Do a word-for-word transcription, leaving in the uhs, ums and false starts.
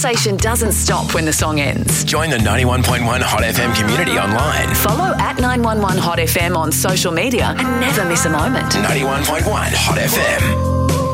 conversation doesn't stop when the song ends. Join the ninety-one point one Hot F M community online. Follow at nine one one Hot F M on social media and never miss a moment. ninety-one point one Hot F M.